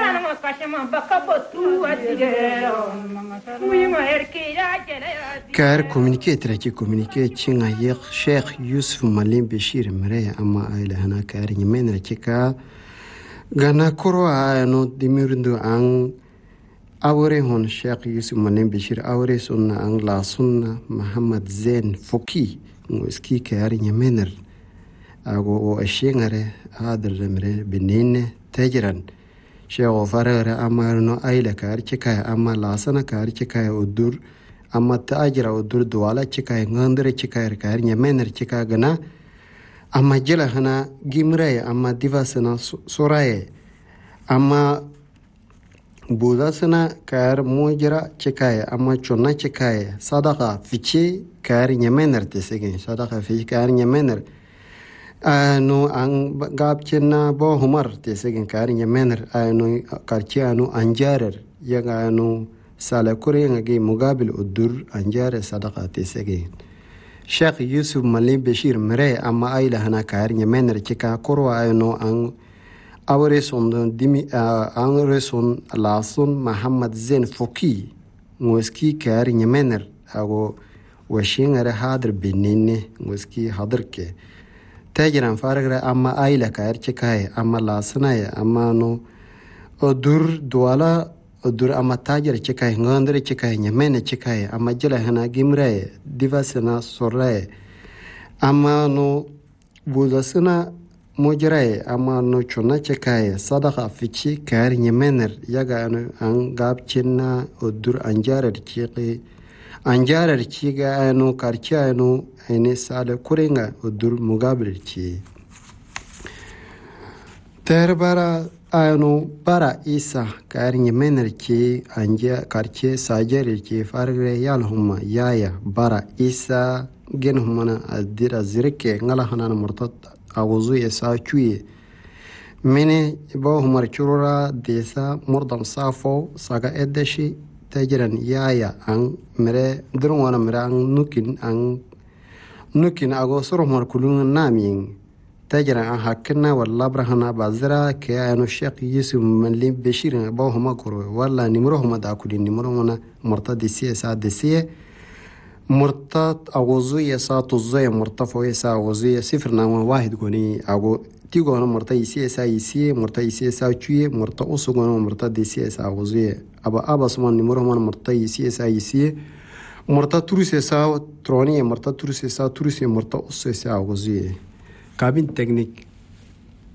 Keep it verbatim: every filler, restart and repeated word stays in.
كار كومينيكي تركي كومينيكي تشينا يق شيخ يوسف مالين بشير مري أما أيلا هنا كار يمين ركيكا غانا كروا أنو ديميرندو عن أوري هون شيخ يوسف مالين بشير أوري سنة عن لا سنة محمد زين فوكي موسكي كار يمينر أو أشينغري هذا الرمري بنين تجرن شيخ فرغر أما أنو أيلا كار كيكا أما لا سنة كار كيكا أدور amma ta ajira udur duwala chika ngandre chika kar nyemener chika gana amma jela hana gimraye amma divasana soraye amma budasana kar mojira chika amma chonna chika sadaqa fichi kar nyemener tesegen sadaqa fichi kar nyemener anu ang gabchena bo humar tesegen kar nyemener anu karchi anu anjarer yaga anu سالة كورين أجي مقابل الدور أنجار صدقة تسجين شيخ يوسف مالين بشير مري أما أيلا هنا كارين يمين ركيكا كوروا أينو أن أوريسون ديمي أن ريسون لاسون محمد زين فوكي موسكي كارين يمين أو وشين غير حاضر بنيني موسكي حاضر كي تاجران فارغ أما أيلا كاريكا أما لاسنا أما نو الدور دوالا udur ama tajar chikai ngandre chikai nyamene chikai ama jela hana gimrae divasana sorae ama no budasana mojrae ama no chona chikai sadaqa fichi kar nyamener yaga anu an gabchinna udur anjarer chiqi anjarer chiga anu karcha anu ene sale kurenga udur mugabil chi terbara anu para isa kar nyemener ki anja karche sajere ki fargre yal huma yaya bara isa gen humana adira zirke ngala hanan murtat awuzu yasa chuye mene bo humar churura desa murdam safo saga edeshi tajiran yaya an mere durwana mere an nukin an nukin ago suru humar kulun namin تجرى حكنا ولا برهنا بازرا كأنه الشيخ يوسف مالين بشير باهما كرو ولا نمرهم دا كلين نمرهمنا مرتد سي سعد سي مرتد أوزوية سات الزوية مرتفوية سا أوزوية صفر نام واحد كوني أو تيجو أنا مرتد سي سا يسي مرتد سي سا تشوي مرتد أوسو أنا مرتد سي سا أوزوية أبا أبا سمان نمرهمنا مرتد سي سا يسي مرتد تروسي سا ترونية مرتد تروسي سا تروسي مرتد أوسو سا أوزوية Cabine technique.